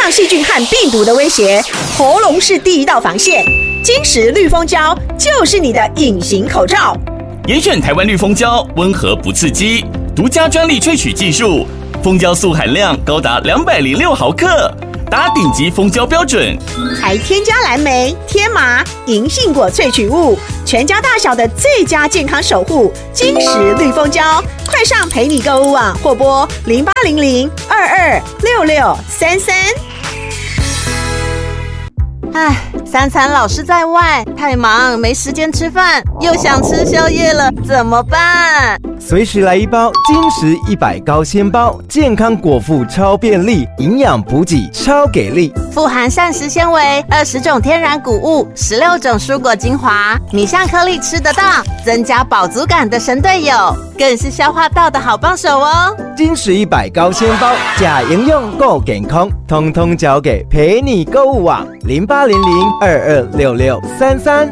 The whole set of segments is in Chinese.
抗细菌和病毒的威胁，喉咙是第一道防线。金石绿蜂胶就是你的隐形口罩。 严选台湾绿蜂胶，温和不刺激，独家专利萃取技术，蜂胶素含量高达206毫克，达顶级蜂胶标准， 还添加蓝莓、天麻、银杏果萃取物，全家大小的最佳健康守护。金石绿蜂胶，快上陪你购物网或拨0800-226633。 唉，三餐老是在外，太忙没时间吃饭，又想吃宵夜了，怎么办？ 随时来一包金石100高纤包，健康果腹超便利，营养补给超给力， 富含膳食纤维、20种天然谷物、16种蔬果精华，米香颗粒吃得到，增加饱足感的神队友，更是消化道的好帮手哦。 金石100高纤包，假营养够健康，通通交给陪你购物网0800-226633。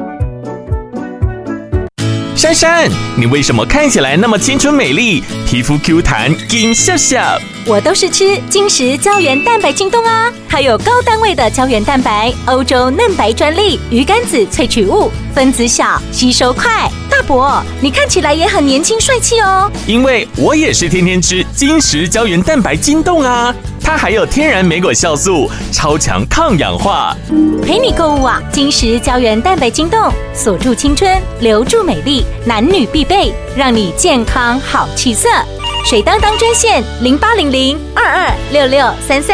珊珊，你为什么看起来那么青春美丽，皮肤 Q 弹，金笑笑？ 我都是吃金石胶原蛋白京东啊，它有高单位的胶原蛋白，欧洲嫩白专利，鱼肝子萃取物，分子小，吸收快。大伯，你看起来也很年轻帅气哦。 因为我也是天天吃金石胶原蛋白京东啊，它还有天然莓果酵素，超强抗氧化。 陪你购物网，金石胶原蛋白京东，锁住青春，留住美丽，男女必备，让你健康好气色。水当当专线0800-226633。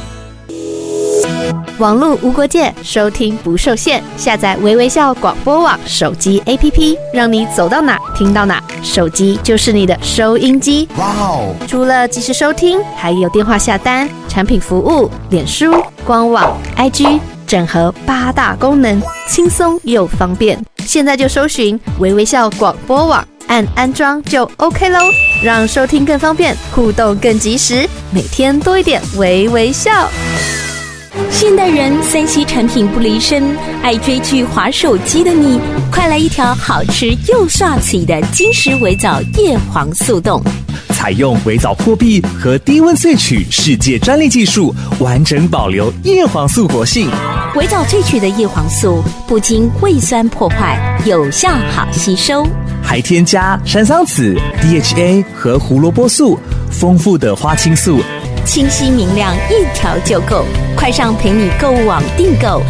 网络无国界，收听不受限，下载微微笑广播网手机 APP， 让你走到哪听到哪，手机就是你的收音机。哇哦！除了即时收听，还有电话下单、产品服务、脸书、官网、IG， 整合8大功能，轻松又方便。现在就搜寻微微笑广播网，按安装就 OK 咯，让收听更方便，互动更及时，每天多一点微微笑。现代人3C 产品不离身，爱追剧滑手机的你，快来一条好吃又刷嘴的金石微藻叶黄素冻。 采用微藻破壁和低温萃取世界专利技术，完整保留叶黄素活性。 微藻萃取的叶黄素不经胃酸破坏，有效好吸收， 还添加山桑子、DHA 和胡萝卜素，丰富的花青素， 清晰明亮，一条就够。快上陪你购物网订购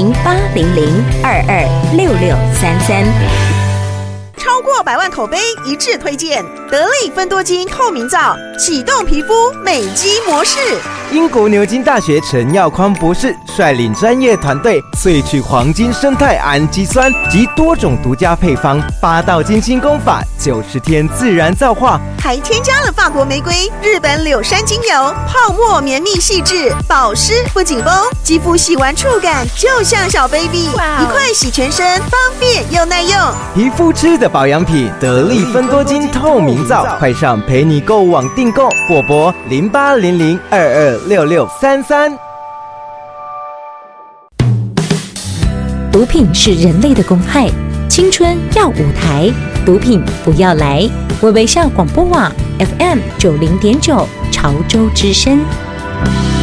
0800-226633。 超过100万口碑一致推荐，得力芬多精透明皂，启动皮肤美肌模式。 英国牛津大学陈耀匡博士率领专业团队萃取黄金生态氨基酸及多种独家配方，8道精心工法，90天自然皂化， 还添加了法国玫瑰、日本柳杉精油，泡沫绵密细致，保湿不紧绷，肌肤洗完触感就像小 baby， 一块洗全身，方便又耐用。 皮肤吃的保养品，得力芬多精透明皂，快上陪你购物网订购，或拨0800-226633。 毒品是人类的公害，青春要舞台，毒品不要来。微微笑广播网 FM90.9潮州之声。